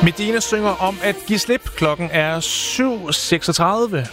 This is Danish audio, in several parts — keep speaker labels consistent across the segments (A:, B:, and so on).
A: Medina synger om at give slip. Klokken er 7.36.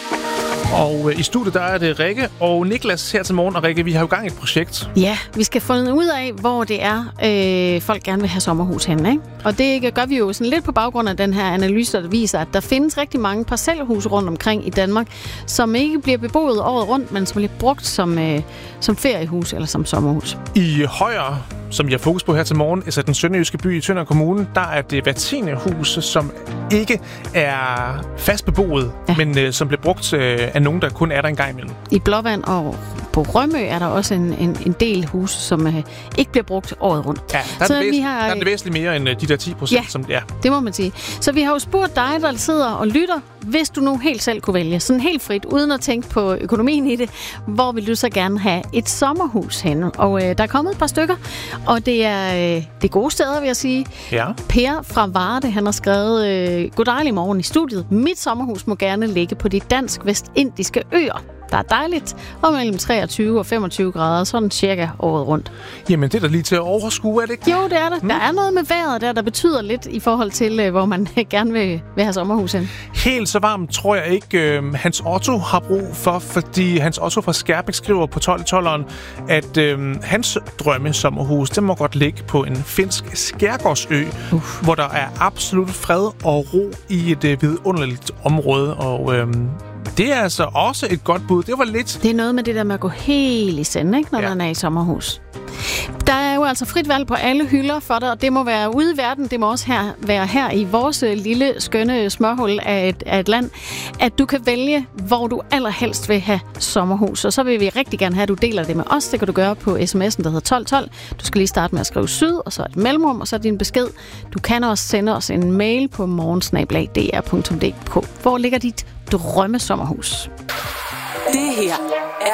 A: Og i studiet der er det Rikke og Niklas her til morgen. Og Rikke, vi har jo gang i et projekt.
B: Ja, vi skal finde ud af, hvor det er, folk gerne vil have sommerhus henne, ikke? Og det gør vi jo sådan lidt på baggrund af den her analyse, der viser, at der findes rigtig mange parcelhuse rundt omkring i Danmark, som ikke bliver beboet året rundt, men som bliver brugt som feriehus eller som sommerhus.
A: I Højer, som jeg har fokus på her til morgen, altså den sønderjyske by i Tønder Kommune, der er det hver 10. hus, som ikke er fast beboet, men som bliver brugt af nogen, der kun er der en gang imellem.
B: I Blåvand og på Rømø er der også en del hus, som ikke bliver brugt året rundt.
A: Ja, der er det væsentligt mere end de der 10%.
B: Ja,
A: som det er.
B: Det må man sige. Så vi har jo spurgt dig, der sidder og lytter, hvis du nu helt selv kunne vælge, sådan helt frit, uden at tænke på økonomien i det, hvor vil du så gerne have et sommerhus henne? Og der er kommet et par stykker, og det er gode steder, vil jeg sige.
A: Ja.
B: Per fra Varde, han har skrevet, god dejlig morgen i studiet. Mit sommerhus må gerne ligge på de dansk-vestindiske øer. Der er dejligt, og mellem 23 og 25 grader, sådan cirka året rundt.
A: Jamen, det er da lige til at overskue, er det ikke?
B: Jo, det er det. Der er noget med vejret der betyder lidt i forhold til, hvor man gerne vil have sommerhus hen.
A: Helt så varmt tror jeg ikke, Hans Otto har brug for, fordi Hans Otto fra Skærbæk skriver på 12-12'eren, at hans drømmesommerhus, det må godt ligge på en finsk skærgårdsø, hvor der er absolut fred og ro i et vidunderligt område, og det er altså også et godt bud. Det var lidt...
B: Det er noget med det der med at gå helt i send, ikke, når man er i sommerhus. Der er jo altså frit valg på alle hylder for dig, og det må være ude i verden, det må også være her i vores lille, skønne smørhul af et land, at du kan vælge, hvor du allerhelst vil have sommerhus. Og så vil vi rigtig gerne have, at du deler det med os. Det kan du gøre på sms'en, der hedder 1212. Du skal lige starte med at skrive syd, og så et mellemrum, og så din besked. Du kan også sende os en mail på morgensnabel@dr.dk. Hvor ligger dit drømmesommerhus?
C: Det her